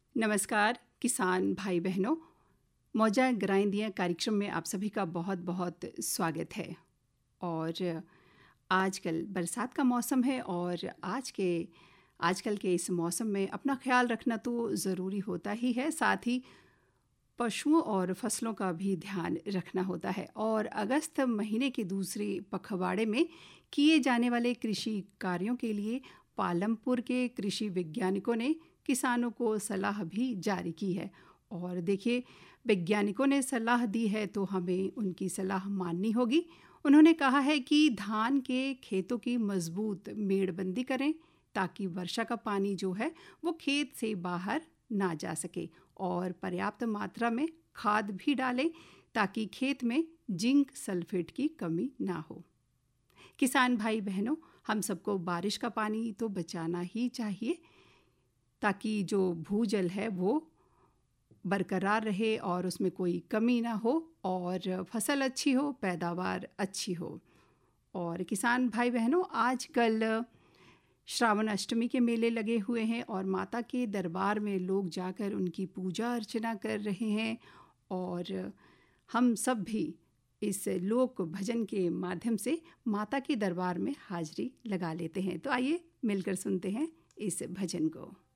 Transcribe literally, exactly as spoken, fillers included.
नमस्कार किसान भाई बहनों, मौजा ग्राइंदियाँ कार्यक्रम में आप सभी का बहुत बहुत स्वागत है। और आजकल बरसात का मौसम है और आज के आजकल के इस मौसम में अपना ख्याल रखना तो ज़रूरी होता ही है, साथ ही पशुओं और फसलों का भी ध्यान रखना होता है। और अगस्त महीने के दूसरे पखवाड़े में किए जाने वाले कृषि कार्यों के लिए पालमपुर के कृषि वैज्ञानिकों ने किसानों को सलाह भी जारी की है। और देखिए, वैज्ञानिकों ने सलाह दी है तो हमें उनकी सलाह माननी होगी। उन्होंने कहा है कि धान के खेतों की मजबूत मेड़बंदी करें ताकि वर्षा का पानी जो है वो खेत से बाहर ना जा सके, और पर्याप्त मात्रा में खाद भी डालें ताकि खेत में जिंक सल्फेट की कमी ना हो। किसान भाई बहनों, हम सबको बारिश का पानी तो बचाना ही चाहिए ताकि जो भूजल है वो बरकरार रहे और उसमें कोई कमी ना हो और फसल अच्छी हो, पैदावार अच्छी हो। और किसान भाई बहनों, आजकल श्रावण अष्टमी के मेले लगे हुए हैं और माता के दरबार में लोग जाकर उनकी पूजा अर्चना कर रहे हैं, और हम सब भी इस लोक भजन के माध्यम से माता के दरबार में हाजिरी लगा लेते हैं। तो आइए मिलकर सुनते हैं इस भजन को।